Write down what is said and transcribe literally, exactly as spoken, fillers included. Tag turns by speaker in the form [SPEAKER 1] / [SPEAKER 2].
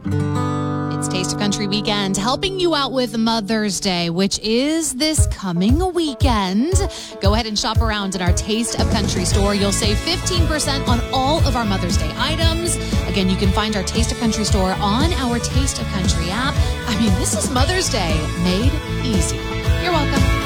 [SPEAKER 1] It's Taste of Country weekend, helping you out with Mother's Day, which is this coming weekend. Go ahead and shop around in our Taste of Country store. You'll save fifteen percent on all of our Mother's Day items. Again, you can find our Taste of Country store on our Taste of Country app. I mean, this is Mother's Day made easy. You're welcome.